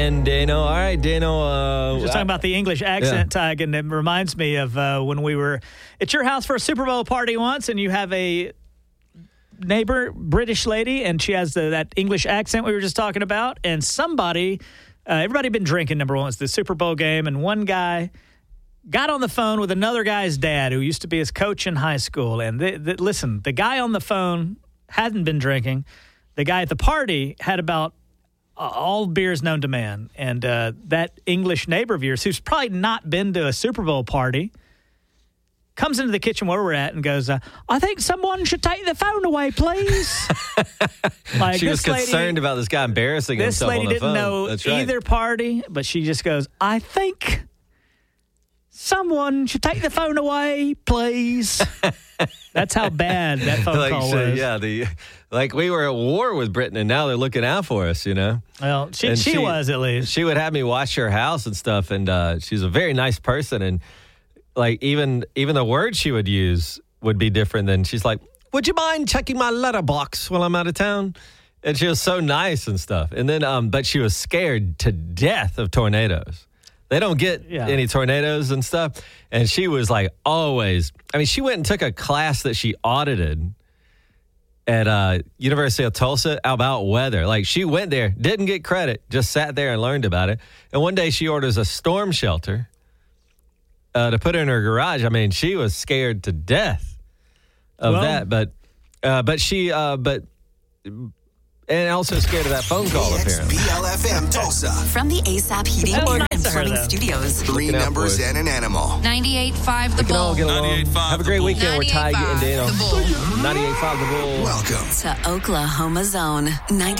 And Dano, all right, Dano. Just talking about the English accent, Tig, and it reminds me of when we were at your house for a Super Bowl party once, and you have a neighbor, British lady, and she has that English accent we were just talking about, and everybody had been drinking, number one. It's the Super Bowl game, and one guy got on the phone with another guy's dad who used to be his coach in high school, and listen, the guy on the phone hadn't been drinking. The guy at the party had about all beers known to man. And that English neighbor of yours, who's probably not been to a Super Bowl party, comes into the kitchen where we're at and goes, I think someone should take the phone away, please. Like, she was concerned about this guy embarrassing himself on the phone. This lady didn't know either party, but she just goes, I think someone should take the phone away, please. That's how bad that phone call was. Yeah, we were at war with Britain, and now they're looking out for us, you know? Well, she was, at least. She would have me wash her house and stuff, and she's a very nice person, and like even the words she would use would be different than, she's like, would you mind checking my letterbox while I'm out of town? And she was so nice and stuff. And then, but she was scared to death of tornadoes. They don't get any tornadoes and stuff. And she was like always, she went and took a class that she audited at University of Tulsa about weather. Like, she went there, didn't get credit, just sat there and learned about it. And one day she orders a storm shelter to put in her garage. She was scared to death of that. And also scared of that phone call, apparently. BLFM Tulsa. From the ASAP Heating and Plumbing Studios. 3 numbers and an animal. 98.5 The We can all Bull. get along. Have a great weekend. We're Tig and Dano. 98.5 The Bull. Welcome To Oklahoma Zone. 90.